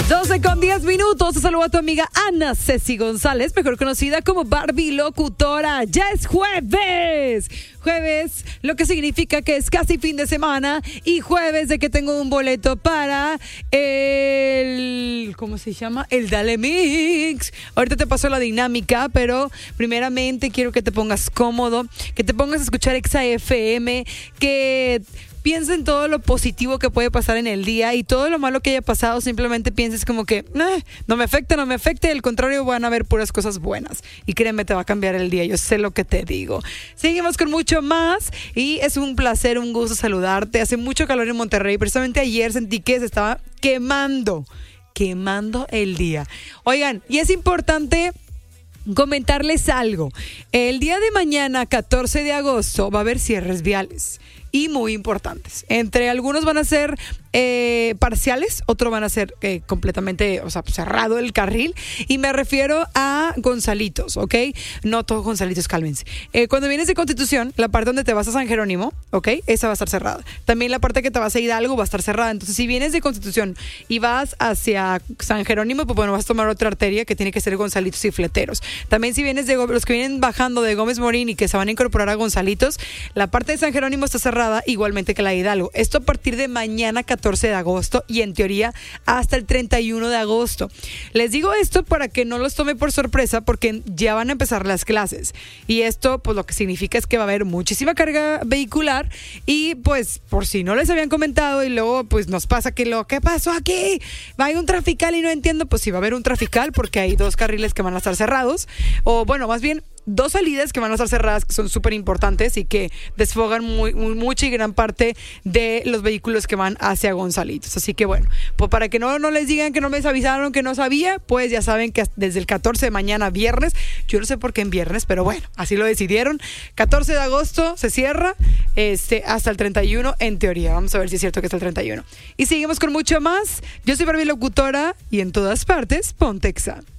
12:10. Te saludo a tu amiga Ana Ceci González, mejor conocida como Barbie Locutora. Ya es jueves. Jueves, lo que significa que es casi fin de semana. Y jueves de que tengo un boleto para el... ¿Cómo se llama? El Dale Mix. Ahorita te paso la dinámica, pero primeramente quiero que te pongas cómodo, que te pongas a escuchar Exa FM, que... piensa en todo lo positivo que puede pasar en el día y todo lo malo que haya pasado, simplemente pienses como que no me afecta, al contrario, van a haber puras cosas buenas. Y créeme, te va a cambiar el día, yo sé lo que te digo. Seguimos con mucho más y es un placer, un gusto saludarte. Hace mucho calor en Monterrey, precisamente ayer sentí que se estaba quemando el día. Oigan, y es importante comentarles algo. El día de mañana, 14 de agosto, va a haber cierres viales. Y muy importantes. Entre algunos van a ser parciales, otros van a ser completamente, cerrado el carril. Y me refiero a Gonzalitos, ¿ok? No todos Gonzalitos, cálmense. Cuando vienes de Constitución, la parte donde te vas a San Jerónimo, ¿ok? Esa va a estar cerrada. También la parte que te vas a Hidalgo va a estar cerrada. Entonces, si vienes de Constitución y vas hacia San Jerónimo, pues bueno, vas a tomar otra arteria que tiene que ser Gonzalitos y Fleteros. También si vienes de los que vienen bajando de Gómez Morín y que se van a incorporar a Gonzalitos, la parte de San Jerónimo está cerrada, igualmente que la de Hidalgo. Esto a partir de mañana 14 de agosto y en teoría hasta el 31 de agosto. Les digo esto para que no los tome por sorpresa porque ya van a empezar las clases y esto pues lo que significa es que va a haber muchísima carga vehicular y pues por si no les habían comentado y luego pues nos pasa que ¿qué pasó aquí? Hay un trafical y no entiendo, pues sí va a haber un trafical porque hay 2 carriles que van a estar cerrados o bueno, más bien 2 salidas que van a estar cerradas que son súper importantes y que desfogan mucha y gran parte de los vehículos que van hacia Gonzalitos. Así que bueno, pues para que no les digan que no les avisaron que no sabía, pues ya saben que desde el 14 de mañana, viernes, yo no sé por qué en viernes, pero bueno, así lo decidieron. 14 de agosto se cierra hasta el 31 en teoría. Vamos a ver si es cierto que está el 31. Y seguimos con mucho más. Yo soy Barbie Locutora y en todas partes, ponte Exa.